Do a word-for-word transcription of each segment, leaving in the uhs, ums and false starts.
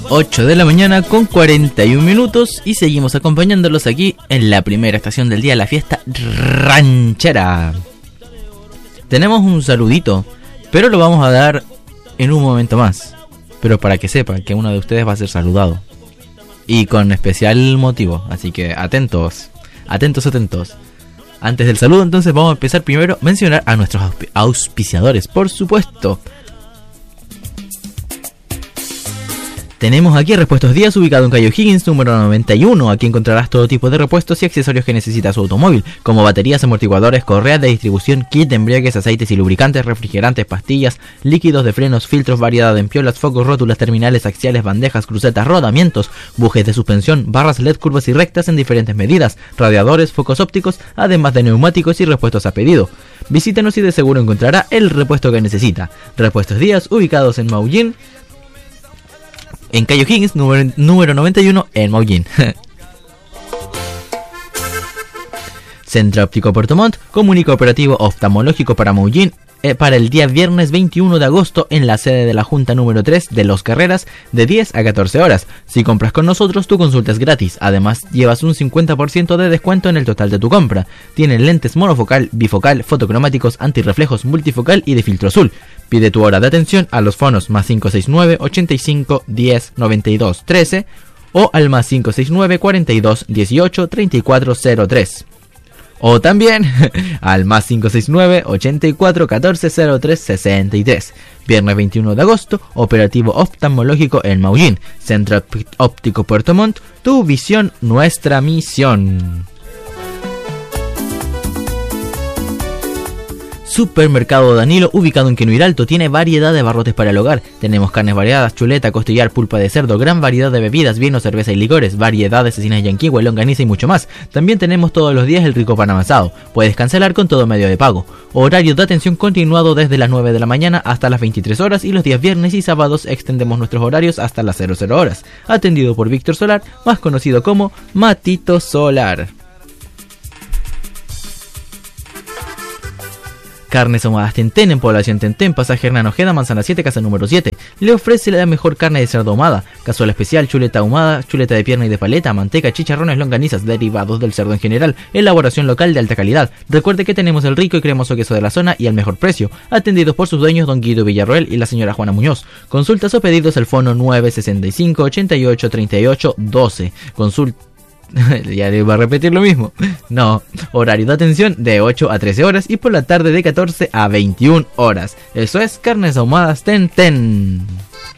ocho de la mañana con cuarenta y un minutos y seguimos acompañándolos aquí en la primera estación del día, la fiesta ranchera. Tenemos un saludito, pero lo vamos a dar en un momento más. Pero para que sepan que uno de ustedes va a ser saludado. Y con especial motivo, así que atentos, atentos, atentos. Antes del saludo, entonces vamos a empezar primero a mencionar a nuestros auspi- auspiciadores, por supuesto. Tenemos aquí Repuestos Díaz, ubicado en calle O'Higgins, número noventa y uno. Aquí encontrarás todo tipo de repuestos y accesorios que necesita su automóvil, como baterías, amortiguadores, correas de distribución, kit de embriagues, aceites y lubricantes, refrigerantes, pastillas, líquidos de frenos, filtros, variedad de empiolas, focos, rótulas, terminales axiales, bandejas, crucetas, rodamientos, bujes de suspensión, barras L E D curvas y rectas en diferentes medidas, radiadores, focos ópticos, además de neumáticos y repuestos a pedido. Visítenos y de seguro encontrará el repuesto que necesita. Repuestos Díaz, ubicados en Maullín, en calle O'Higgins, número, número noventa y uno, en Maullín. Centro Óptico Puerto Montt, comunica operativo oftalmológico para Maullín eh, para el día viernes veintiuno de agosto en la sede de la Junta número tres de Los Carreras de diez a catorce horas. Si compras con nosotros, tu consulta es gratis. Además, llevas un cincuenta por ciento de descuento en el total de tu compra. Tienen lentes monofocal, bifocal, fotocromáticos, antirreflejos, multifocal y de filtro azul. Pide tu hora de atención a los fonos más cinco seis nueve, ochenta y cinco, diez, noventa y dos, trece o al más cinco seis nueve, cuarenta y dos, dieciocho, treinta y cuatro cero tres. O también al más cinco seis nueve, ochenta y cuatro, catorce, cero tres, sesenta y tres. Viernes veintiuno de agosto, operativo oftalmológico en Maullín. Centro Óptico Puerto Montt, tu visión, nuestra misión. Supermercado Danilo, ubicado en Quenuir Alto, tiene variedad de barrotes para el hogar. Tenemos carnes variadas, chuleta, costillar, pulpa de cerdo, gran variedad de bebidas, vinos, cerveza y licores, variedad de cecinas yanquihue, longaniza y mucho más. También tenemos todos los días el rico pan amasado. Puedes cancelar con todo medio de pago. Horario de atención continuado desde las nueve de la mañana hasta las veintitrés horas y los días viernes y sábados extendemos nuestros horarios hasta las cero cero horas. Atendido por Víctor Solar, más conocido como Matito Solar. Carnes Ahumadas Tentén, en Población Tentén, pasaje Hernán Ojeda, Manzana siete, casa número siete. Le ofrece la mejor carne de cerdo ahumada, cazuela especial, chuleta ahumada, chuleta de pierna y de paleta, manteca, chicharrones, longanizas, derivados del cerdo en general, elaboración local de alta calidad. Recuerde que tenemos el rico y cremoso queso de la zona y al mejor precio, atendidos por sus dueños Don Guido Villarroel y la señora Juana Muñoz. Consultas o pedidos al fono nueve sesenta y cinco, ochenta y ocho, treinta y ocho, doce. Consulta. Ya le iba a repetir lo mismo. No, horario de atención de ocho a trece horas y por la tarde de catorce a veintiuna horas. Eso es Carnes Ahumadas Tentén.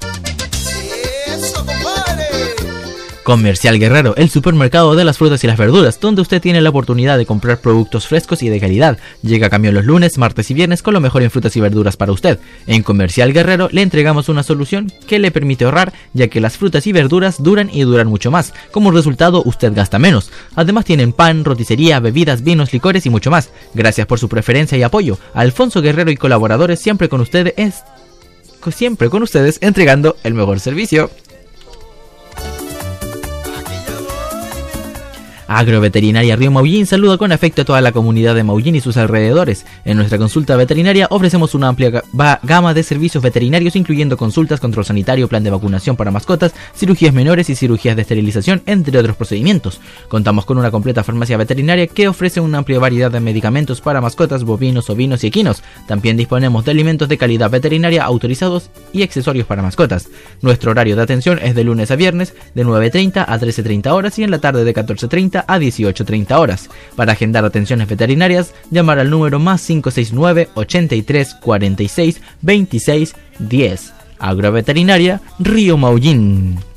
Comercial Guerrero, el supermercado de las frutas y las verduras, donde usted tiene la oportunidad de comprar productos frescos y de calidad. Llega a camión los lunes, martes y viernes con lo mejor en frutas y verduras para usted. En Comercial Guerrero le entregamos una solución que le permite ahorrar, ya que las frutas y verduras duran y duran mucho más. Como resultado, usted gasta menos. Además tienen pan, roticería, bebidas, vinos, licores y mucho más. Gracias por su preferencia y apoyo. Alfonso Guerrero y colaboradores siempre con ustedes, es... siempre con ustedes entregando el mejor servicio. Agroveterinaria Río Maullín saluda con afecto a toda la comunidad de Maullín y sus alrededores. En nuestra consulta veterinaria ofrecemos una amplia ga- gama de servicios veterinarios, incluyendo consultas, control sanitario, plan de vacunación para mascotas, cirugías menores y cirugías de esterilización, entre otros procedimientos. Contamos con una completa farmacia veterinaria que ofrece una amplia variedad de medicamentos para mascotas, bovinos, ovinos y equinos. También disponemos de alimentos de calidad veterinaria autorizados y accesorios para mascotas. Nuestro horario de atención es de lunes a viernes de nueve treinta a trece treinta horas y en la tarde de catorce treinta a dieciocho treinta horas. Para agendar atenciones veterinarias, llamar al número más cinco seis nueve, ochenta y tres, cuarenta y seis, veintiséis, diez. Agroveterinaria Río Maullín.